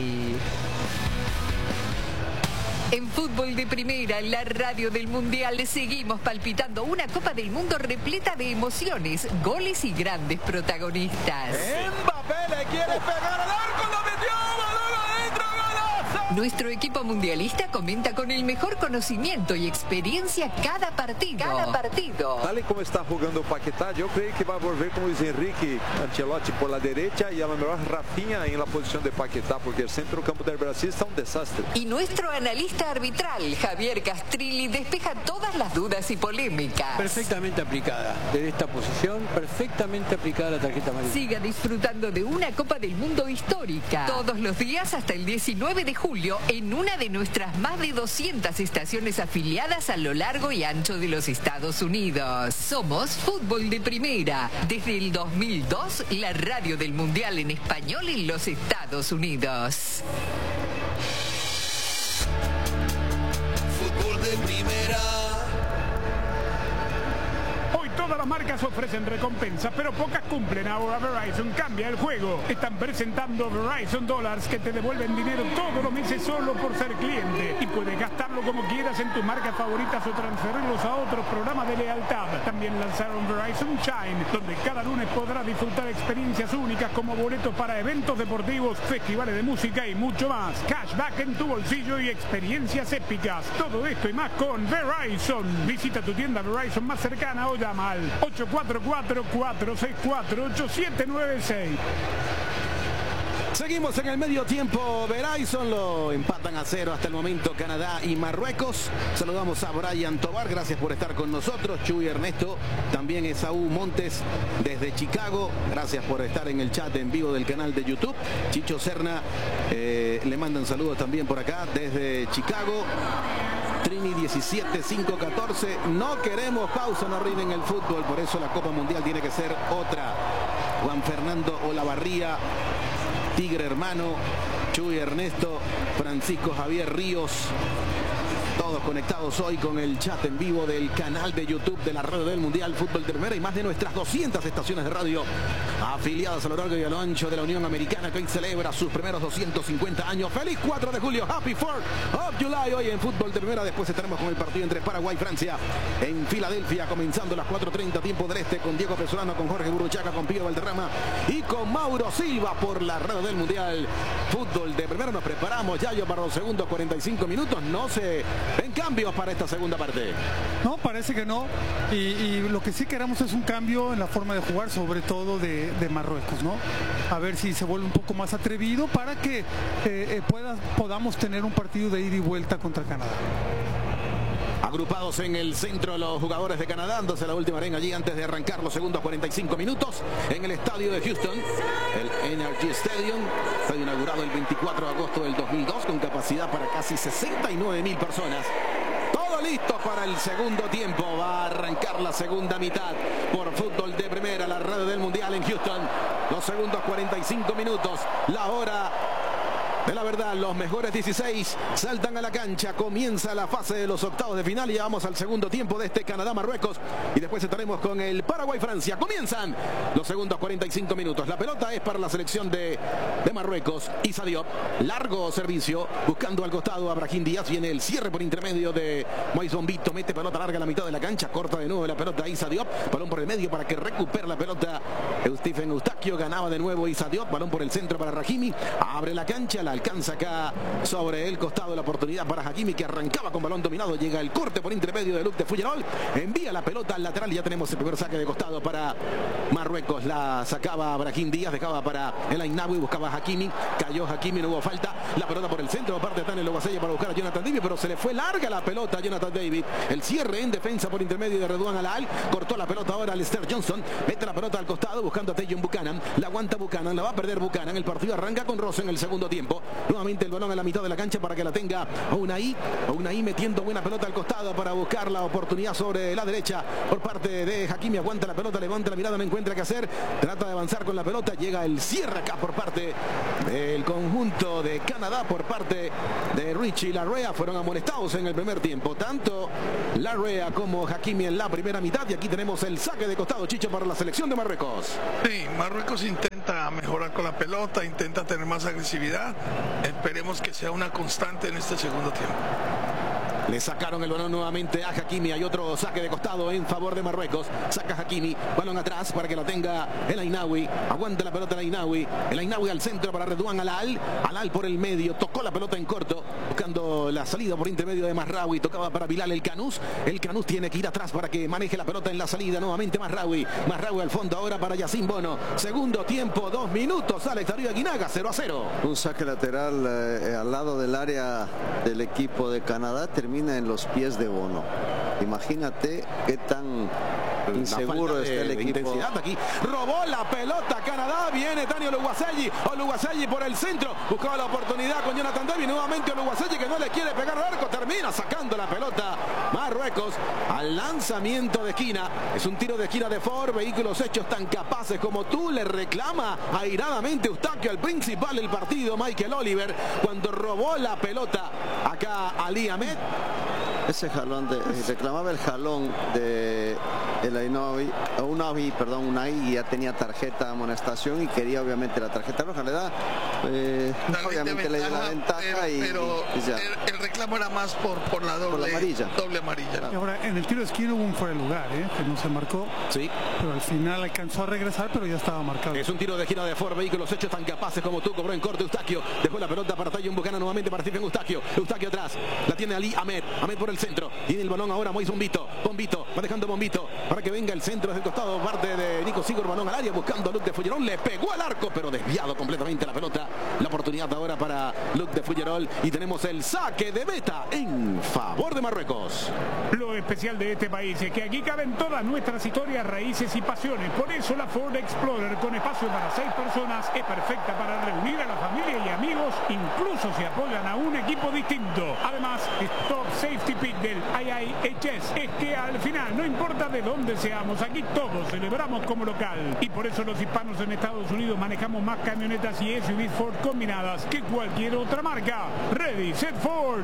En Fútbol de Primera, la radio del Mundial, seguimos palpitando una Copa del Mundo repleta de emociones, goles y grandes protagonistas. Mbappé le quiere pegar al arco, lo metió, balón adentro, golazo. Nuestro equipo mundialista comenta con el mejor conocimiento y experiencia cada partido. Tal y como está jugando Paquetá, yo creo que va a volver con Luis Enrique Ancelotti por la derecha y a lo mejor Rafinha en la posición de Paquetá, porque el centro campo del Brasil está un desastre. Y nuestro analista arbitral, Javier Castrilli, despeja todas las dudas y polémicas. Perfectamente aplicada. Desde esta posición, perfectamente aplicada la tarjeta amarilla. Siga disfrutando de una Copa del Mundo histórica. Todos los días hasta el 19 de julio en una de nuestras más de 200 estaciones afiliadas a lo largo y ancho de los Estados Unidos. Somos Fútbol de Primera. Desde el 2002, la radio del Mundial en español en los Estados Unidos. Fútbol de Primera. Hoy todas las marcas ofrecen recompensas, pero pocas cumplen. Ahora Verizon cambia el juego. Están presentando Verizon Dollars que te devuelven dinero todos los meses solo por ser cliente. Y puedes gastarlo como quieras en tus marcas favoritas o transferirlos a otros programas de lealtad. También lanzaron Verizon Shine, donde cada lunes podrás disfrutar experiencias únicas como boletos para eventos deportivos, festivales de música y mucho más. Cashback en tu bolsillo y experiencias épicas. Todo esto y más con Verizon. Visita tu tienda Verizon más cercana o llama al 844-464-8796. Seguimos en el medio tiempo. Verizon lo empatan a 0 hasta el momento Canadá y Marruecos. Saludamos a Brian Tobar, gracias por estar con nosotros. Chuy Ernesto, también Esaú Montes desde Chicago, gracias por estar en el chat en vivo del canal de YouTube. Chicho Serna le mandan saludos también por acá desde Chicago. Trini 17-5-14. No queremos pausa, no rinden el fútbol, por eso la Copa Mundial tiene que ser otra. Juan Fernando Olavarría, Tigre Hermano, Chuy Ernesto, Francisco Javier Ríos, todos conectados hoy con el chat en vivo del canal de YouTube de la radio del Mundial Fútbol de Primera y más de nuestras 200 estaciones de radio afiliadas a lo largo y a lo ancho de la Unión Americana, que hoy celebra sus primeros 250 años. ¡Feliz 4 de julio! ¡Happy 4th of July! Hoy en Fútbol de Primera. Después estaremos con el partido entre Paraguay y Francia en Filadelfia, comenzando a las 4:30 tiempo del Este, con Diego Pesolano, con Jorge Burruchaga, con Pío Valderrama y con Mauro Silva por la radio del Mundial Fútbol de Primera. Nos preparamos ya para los segundos 45 minutos. No se ven cambios para esta segunda parte. No, parece que no. Y lo que sí queremos es un cambio en la forma de jugar, sobre todo de Marruecos, ¿no? A ver si se vuelve un poco más atrevido para que podamos tener un partido de ida y vuelta contra Canadá. Agrupados en el centro los jugadores de Canadá, dándose la última arenga allí antes de arrancar los segundos 45 minutos en el estadio de Houston, el Energy Stadium. Fue inaugurado el 24 de agosto del 2002 con capacidad para casi 69.000 personas. Todo listo para el segundo tiempo. Va a arrancar la segunda mitad por Fútbol de Primera, la radio del Mundial en Houston. Los segundos 45 minutos, la hora de la verdad. Los mejores 16 saltan a la cancha. Comienza la fase de los octavos de final y ya vamos al segundo tiempo de este Canadá-Marruecos. Y después estaremos con el Paraguay-Francia. Comienzan los segundos 45 minutos. La pelota es para la selección de Marruecos. Issa Diop, largo servicio, buscando al costado a Brahim Díaz. Viene el cierre por intermedio de Moïse Bombito. Mete pelota larga a la mitad de la cancha. Corta de nuevo la pelota Issa Diop. Balón por el medio para que recupere la pelota Stephen Eustaquio. Ganaba de nuevo Issa Diop. Balón por el centro para Rahimi. Abre la cancha. La alcanza acá sobre el costado. La oportunidad para Hakimi, que arrancaba con balón dominado. Llega el corte por intermedio de Luc de Fouillerol. Envía la pelota al lateral. Ya tenemos el primer saque de costado para Marruecos. La sacaba Brahim Díaz. Dejaba para el Ainawi. Buscaba Hakimi. Cayó Hakimi. No hubo falta. La pelota por el centro. Parte de Tane Lobasella para buscar a Jonathan David. Pero se le fue larga la pelota a Jonathan David. El cierre en defensa por intermedio de Redouane Alal. Cortó la pelota ahora a Lester Johnson. Mete la pelota al costado buscando a Tajon Buchanan. La aguanta Buchanan. La va a perder Buchanan. El partido arranca con roce en el segundo tiempo. Nuevamente el balón a la mitad de la cancha para que la tenga Ounahi. Ounahi metiendo buena pelota al costado para buscar la oportunidad sobre la derecha por parte de Hakimi. Aguanta la pelota, levanta la mirada, no encuentra qué hacer. Trata de avanzar con la pelota. Llega el cierre acá por parte del conjunto de Canadá, por parte de Richie Larrea. Fueron amonestados en el primer tiempo. Tanto Larrea como Hakimi en la primera mitad. Y aquí tenemos el saque de costado, Chicho, para la selección de Marruecos. Sí, Marruecos intenta mejorar con la pelota, intenta tener más agresividad. Esperemos que sea una constante en este segundo tiempo. Le sacaron el balón nuevamente a Hakimi. Hay otro saque de costado en favor de Marruecos. Saca Hakimi. Balón atrás para que la tenga el Ainawi. Aguanta la pelota el Ainawi. El Ainawi al centro para Redouane Alal. Alal por el medio. Tocó la pelota en corto. Buscando la salida por intermedio de Mazraoui. Tocaba para Bilal el Canús. El Canús tiene que ir atrás para que maneje la pelota en la salida. Nuevamente Mazraoui. Mazraoui al fondo ahora para Yacine Bono. Segundo tiempo, 2 minutos. Alex Darío Aguinaga, 0-0. Un saque lateral al lado del área del equipo de Canadá. Termina en los pies de Bono. Imagínate qué tan inseguro está el equipo. Aquí robó la pelota Canadá. Viene Dani Oluwaseyi. Oluwaseyi por el centro. Buscaba la oportunidad con Jonathan David. Nuevamente Oluwaseyi, que no le quiere pegar al arco. Termina sacando la pelota Marruecos al lanzamiento de esquina. Es un tiro de esquina de Ford. Vehículos hechos tan capaces como tú. Le reclama airadamente Eustaquio al principal del partido, Michael Oliver, cuando robó la pelota acá Ali Ahmed. Ese jalón reclamaba el jalón de el Unai, ya tenía tarjeta de amonestación y quería obviamente la tarjeta roja. Le da obviamente le dio la ventaja, pero el reclamo era más por la doble amarilla. Y ahora en el tiro de esquina hubo un fuera de lugar, que no se marcó. Sí. Pero al final alcanzó a regresar, pero ya estaba marcado. Es un tiro de esquina de Ford. Vehículos hechos tan capaces como tú. Cobró en corte Eustaquio. Dejó la pelota para Tajon Buchanan nuevamente para Stephen Eustaquio. Eustaquio atrás. La tiene Ali Ahmed. Ahmed por el centro. Tiene el balón ahora Moïse Bombito. Bombito va dejando Bombito para que venga el centro desde el costado. Parte de Nico Sigor. Balón al área buscando a Luc de Fouillerol. Le pegó al arco, pero desviado completamente la pelota. La oportunidad ahora para Luc de Fouillerol. Y tenemos el saque de meta en favor de Marruecos. Lo especial de este país es que aquí caben todas nuestras historias, raíces y pasiones. Por eso la Ford Explorer, con espacio para 6 personas, es perfecta para reunir a la familia y amigos, incluso si apoyan a un equipo distinto. Además, es top safety pick del IIHS. Es que al final, no importa de dónde seamos, aquí todos celebramos como local. Y por eso los hispanos en Estados Unidos manejamos más camionetas y SUVs Ford combinadas que cualquier otra marca. Ready, set, Ford.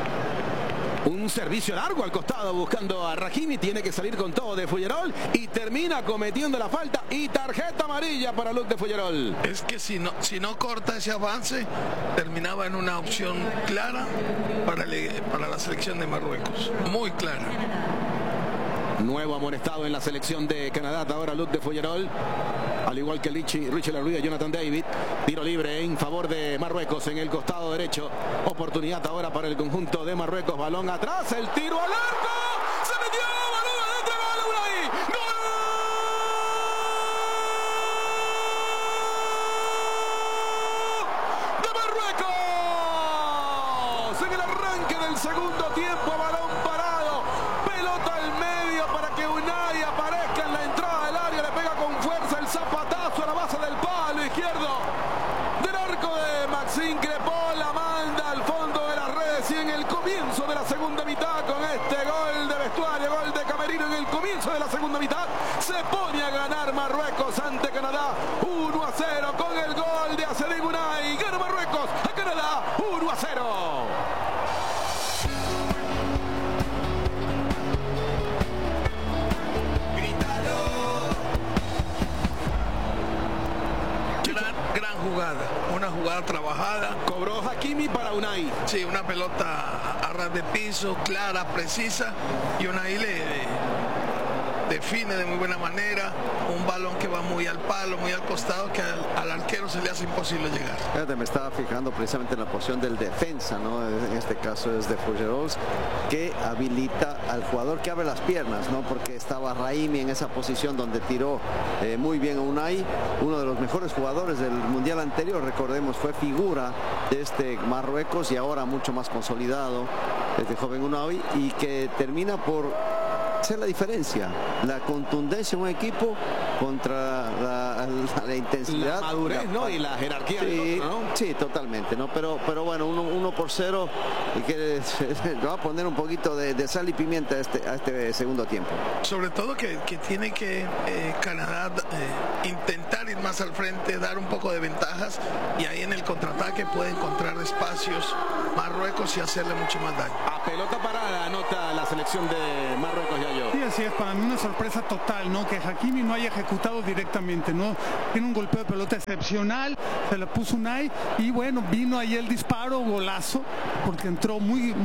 Un servicio largo al costado buscando a Rahimi. Tiene que salir con todo de Fouillerol y termina cometiendo la falta y tarjeta amarilla para Luc de Fouillerol. Es que si no corta ese avance, terminaba en una opción clara para la selección de Marruecos. Muy clara. Nuevo amonestado en la selección de Canadá. Ahora Luc de Fouillerol. Al igual que Richie Larrea, Jonathan David. Tiro libre en favor de Marruecos en el costado derecho. Oportunidad ahora para el conjunto de Marruecos. Balón atrás, el tiro al arco. Se metió, balón adentro, gol ahí. ¡Gol! ¡De Marruecos! En el arranque del segundo tiempo, balón parado. Pelota al medio para que Unai aparezca en la entrada del área. Le pega con fuerza el zapatazo a la base del palo izquierdo del arco de Maxime Crepol. La manda al fondo de las redes y en el comienzo de la segunda mitad, con este gol de vestuario, gol de Camerino en el comienzo de la segunda mitad, se pone a ganar Marruecos ante Canadá 1-0 con el gol de Azzedine Unai. Gana Marruecos a Canadá Gran jugada, una jugada trabajada. Cobró Hakimi para Unai. Sí, una pelota a ras de piso, clara, precisa, y Unai le define de muy buena manera un balón que va muy al palo, muy al costado, que al arquero se le hace imposible llegar. Fíjate, me estaba fijando precisamente en la posición del defensa, ¿no? En este caso es de Fougerols, que habilita al jugador que abre las piernas, ¿no? Porque estaba Raimi en esa posición donde tiró muy bien a Unai, uno de los mejores jugadores del mundial anterior, recordemos, fue figura de este Marruecos y ahora mucho más consolidado, este joven Unai, y que termina por hacer la diferencia, la contundencia en un equipo contra la intensidad, la madurez, ¿no? Y la jerarquía del otro, ¿no? Sí, totalmente, ¿no? Pero bueno, 1-0 y que le va a poner un poquito de sal y pimienta a este segundo tiempo. Sobre todo que tiene que Canadá intentar ir más al frente, dar un poco de ventajas, y ahí en el contraataque puede encontrar espacios Marruecos y hacerle mucho más daño. A pelota parada anota la selección de Marruecos, ya yo. Sí, así es, para mí una sorpresa total, ¿no? Que Hakimi no haya ejecutado directamente, ¿no? Tiene un golpeo de pelota excepcional, se le puso Unai y bueno, vino ahí el disparo, golazo, porque entró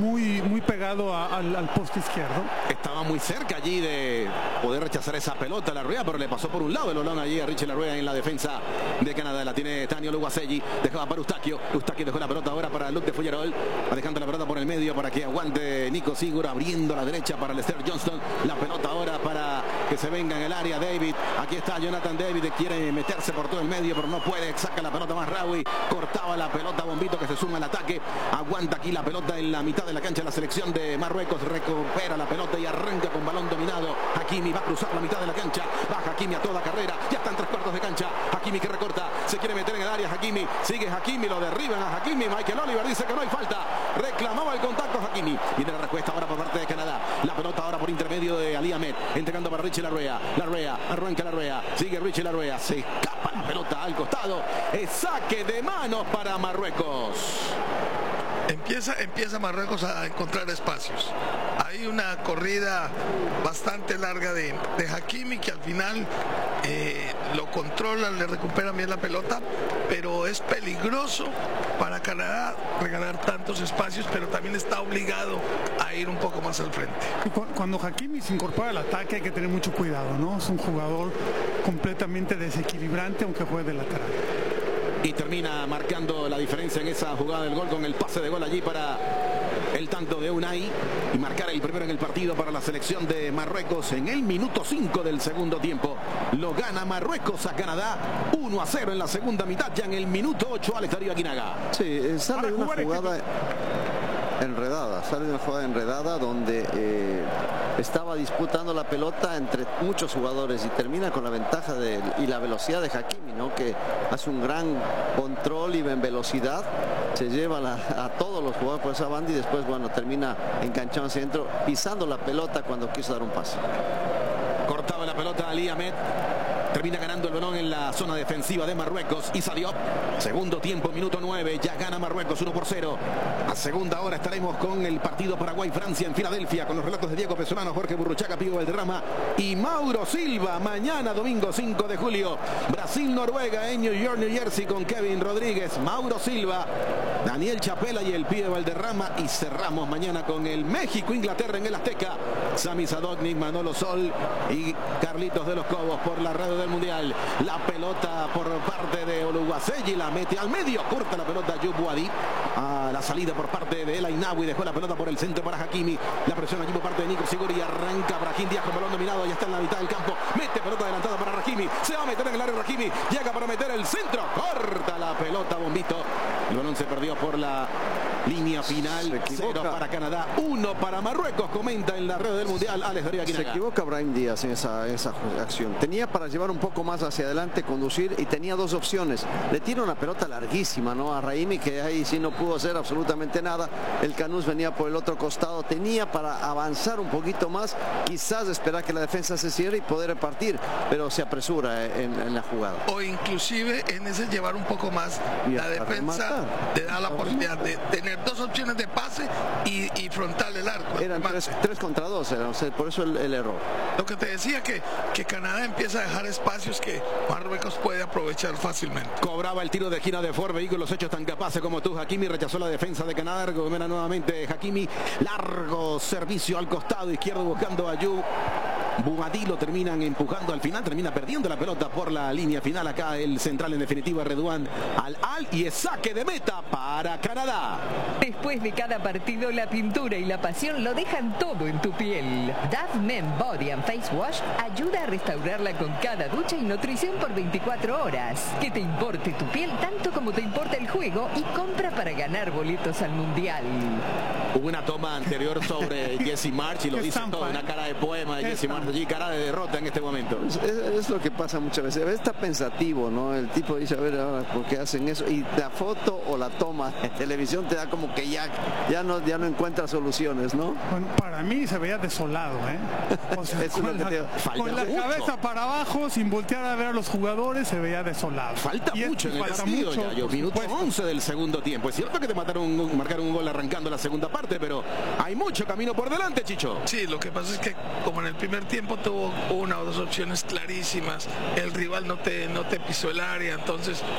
muy pegado al poste izquierdo. Estaba muy cerca allí de poder rechazar esa pelota a Larrea, pero le pasó por un lado el balón allí a Richie Larrea en la defensa de Canadá. La tiene Daniel Uguaselli, dejaba para Eustaquio dejó la pelota ahora para Luc de Fougerols, va dejando la pelota por el medio para que aguante Nico Sigurd, abriendo a la derecha para Lester Johnston, la pelota ahora para que se venga en el área David, aquí está Jonathan David, quiere meterse por todo el medio pero no puede, saca la pelota Mazraoui, cortaba la pelota Bombito que se suma al ataque, aguanta aquí la pelota en la mitad de la cancha la selección de Marruecos, recupera la pelota y arranca con balón dominado, Hakimi va a cruzar la mitad de la cancha, va Hakimi a toda carrera, ya están 3/4 de cancha, Hakimi que recorta, se quiere meter en el área, Hakimi, sigue Hakimi, lo derriban a Hakimi, Michael Oliver dice que no hay falta, reclamaba el contacto Hakimi, viene la respuesta ahora por parte de Canadá, la pelota ahora por intermedio de Ali Ahmed, entregando para Richie Larrea, arranca Larrea, sigue Richie Larrea, se escapa la pelota al costado, es saque de manos para Marruecos. Empieza Marruecos a encontrar espacios. Hay una corrida bastante larga de Hakimi que al final lo controla, le recuperan bien la pelota, pero es peligroso para Canadá regalar tantos espacios, pero también está obligado a ir un poco más al frente. Cuando Hakimi se incorpora al ataque hay que tener mucho cuidado, ¿no? Es un jugador completamente desequilibrante aunque juegue de lateral. Y termina marcando la diferencia en esa jugada del gol con el pase de gol allí para el tanto de Unai y marcar el primero en el partido para la selección de Marruecos en el minuto 5 del segundo tiempo. Lo gana Marruecos a Canadá 1-0 en la segunda mitad, ya en el minuto 8 Alex Darío Aguinaga. Sí, sale una jugada enredada donde estaba disputando la pelota entre muchos jugadores y termina con la ventaja y la velocidad de Hakimi, ¿no? Que hace un gran control y en velocidad se lleva a todos los jugadores por esa banda y después bueno termina enganchado hacia adentro pisando la pelota cuando quiso dar un pase. Cortaba la pelota Ali Ahmed. Termina ganando el balón en la zona defensiva de Marruecos. Issa Diop, segundo tiempo, minuto 9. Ya gana Marruecos 1-0. A segunda hora estaremos con el partido Paraguay-Francia en Filadelfia, con los relatos de Diego Pesolano, Jorge Burruchaga, Pío Valderrama y Mauro Silva. Mañana, domingo 5 de julio, Brasil-Noruega en New York, New Jersey, con Kevin Rodríguez, Mauro Silva, Daniel Chapela y el Pío Valderrama. Y cerramos mañana con el México-Inglaterra en el Azteca. Sami Sadovnik, Manolo Sol y Carlitos de los Cobos por la red del Mundial. La pelota por parte de Oluwaseyi, la mete al medio, corta la pelota Ayub Wadi a la salida por parte de El Ainawi, dejó la pelota por el centro para Hakimi, la presión aquí por parte de Nico Sigurd y arranca Brahim Díaz con balón dominado, ya está en la mitad del campo, mete pelota adelantada para Rahimi, se va a meter en el área Rahimi, llega para meter el centro, corta la pelota Bombito, el balón se perdió por la línea final, 0 para Canadá, 1 para Marruecos, comenta en la red del Mundial Alex Darío Aguinaga. Se equivoca Brahim Díaz en esa acción, tenía para llevar un poco más hacia adelante, conducir y tenía dos opciones, le tira una pelota larguísima, ¿no? A Rahimi, que ahí sí no pudo hacer absolutamente nada, el Canús venía por el otro costado, tenía para avanzar un poquito más, quizás esperar que la defensa se cierre y poder repartir, pero se apresura en la jugada. O inclusive en ese llevar un poco más, la defensa te da la posibilidad de tener tener 2 opciones de pase y frontal del arco. Eran 3 contra 2, por eso el error. Lo que te decía que Canadá empieza a dejar espacios que Marruecos puede aprovechar fácilmente. Cobraba el tiro de esquina de Ford, vehículos hechos tan capaces como tú. Hakimi rechazó la defensa de Canadá, recupera nuevamente Hakimi, largo servicio al costado izquierdo buscando a Yu. Bouhaddi lo terminan empujando al final, termina perdiendo la pelota por la línea final. Acá el central en definitiva, Redouane Al-Al, y es saque de meta para Canadá. Después de cada partido, la pintura y la pasión lo dejan todo en tu piel. Dove Men Body and Face Wash ayuda a restaurarla con cada ducha y nutrición por 24 horas. Que te importe tu piel tanto como te importa el juego y compra para ganar boletos al Mundial. Hubo una toma anterior sobre Jesse Marsch y lo dice todo, una cara de poema de Jesse Marsch allí, cara de derrota en este momento. Es lo que pasa muchas veces. Está pensativo, ¿no? El tipo dice, a ver, ahora, ¿por qué hacen eso? Y la foto o la toma de televisión te da como que ya no encuentra soluciones, ¿no? Bueno, para mí se veía desolado, O sea, con la cabeza para abajo, sin voltear a ver a los jugadores, se veía desolado. Falta mucho en el partido, ya, minuto 11 del segundo tiempo. Es cierto que te marcaron un gol arrancando la segunda parte, pero hay mucho camino por delante, Chicho. Sí, lo que pasa es que como en el primer tiempo tuvo 1 o 2 opciones clarísimas, el rival no te pisó el área, entonces